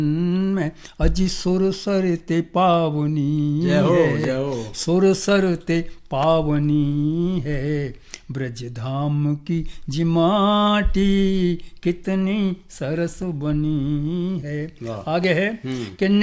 में अजी सुर सरते पावनी जय हो, है, जय हो। सुर सरते पावनी है, ब्रज धाम की जिमाटी कितनी सरस बनी है। वाह। आगे है कि